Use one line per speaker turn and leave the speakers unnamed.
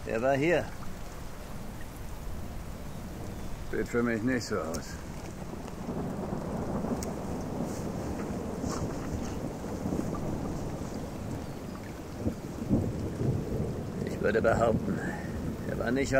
Er war hier.
Sieht für mich nicht so aus.
Ich würde behaupten, er war nicht